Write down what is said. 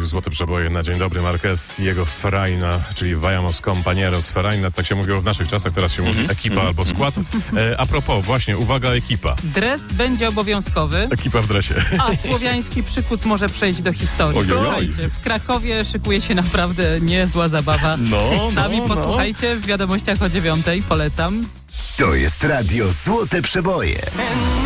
Złote Przeboje na Dzień Dobry Marquez i jego Frajna, czyli Vayamos compañeros Frajna, tak się mówiło w naszych czasach, teraz się mówi ekipa albo skład. A propos, właśnie, uwaga, ekipa. Dres będzie obowiązkowy, Ekipa w dresie. a słowiański przykuc może przejść do historii. Ojojoj. Słuchajcie, w Krakowie szykuje się naprawdę niezła zabawa. Sami posłuchajcie w wiadomościach o 9:00, polecam. To jest Radio Złote Przeboje.